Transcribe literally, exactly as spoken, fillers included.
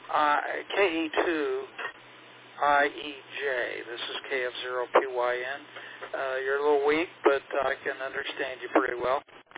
uh, K E two I E J. This is K F zero P Y N. Uh, you're a little weak, but I can understand you pretty well.